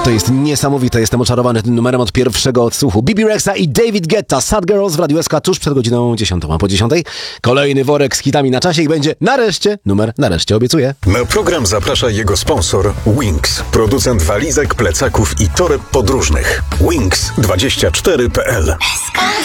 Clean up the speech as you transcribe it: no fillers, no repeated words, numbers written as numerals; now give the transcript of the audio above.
To jest niesamowite, jestem oczarowany tym numerem od pierwszego odsłuchu. Bibi Rexa i David Guetta, Sad Girls w Radiu SK tuż przed godziną 10. A po 10 kolejny worek z hitami na czasie i będzie nareszcie, numer nareszcie obiecuję. Na program zaprasza jego sponsor Wings, producent walizek, plecaków i toreb podróżnych. Wings24.pl